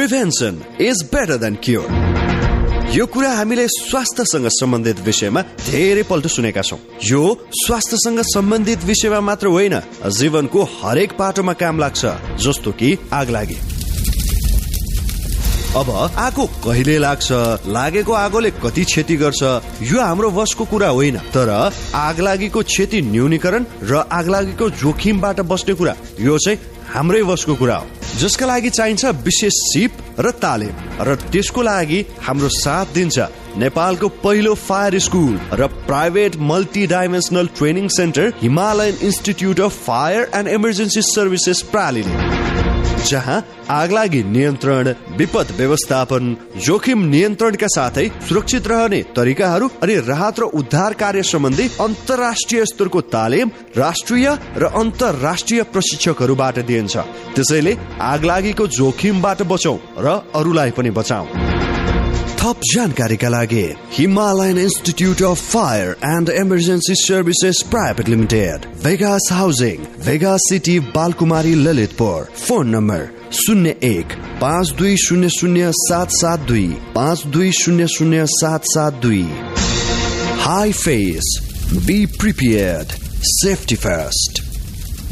Prevention is better than cure. यो कुरा हामीले स्वास्थ्यसँग सम्बन्धित विषयमा धेरै पल्ट सुनेका छौं। यो स्वास्थ्यसँग सम्बन्धित विषयमा मात्र होइन, जीवनको हरेक पाटोमा काम लाग्छ, जस्तो कि आगलागी। अब आगो कहिले लाग्छ, लागेको आगोले कति क्षति गर्छ, यो हाम्रो वशको कुरा होइन। तर आगलागीको क्षति न्यूनीकरण र आगलागीको जोखिमबाट बस्ने कुरा, यो चाहिँ हाम्रै वशको कुरा हो, जसका लागि चाहिन्छ विशेष सिप र तालिम। र त्यसको लागि हाम्रो साथ दिन्छ नेपालको पहिलो फायर स्कुल र private multi dimensional training centre Himalayan institute of fire and emergency services प्रालिले, जहाँ आगलागी नियन्त्रण, विपद व्यवस्थापन, जोखिम नियन्त्रणका साथै सुरक्षित रहने तरिकाहरू अनि राहत र उद्धार कार्य सम्बन्धी अन्तर्राष्ट्रिय स्तरको तालिम राष्ट्रिय र अन्तर्राष्ट्रिय प्रशिक्षकहरूबाट दिइन्छ। त्यसैले आगलागीको जोखिमबाट बचौं र अरूलाई पनि बचाऊ। थप जानकारीका लागि Himalayan institute of fire and emergency services private limited, Vegas housing, Vegas city, Balkumari, Lalitpur. Phone number 01-5200-772 5200-772। High face, be prepared, safety first.